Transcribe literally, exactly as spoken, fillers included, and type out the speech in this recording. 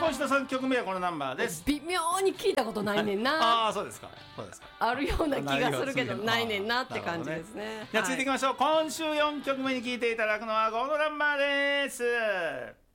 今週のさんきょくめはこのナンバーです。 微妙に聞いたことないねんなああそうですかそうですか。 あるような気がするけどないねんなって感じですね。 じゃあ続いていきましょう、はい、今週よんきょくめに聴いていただくのはこのナンバーです。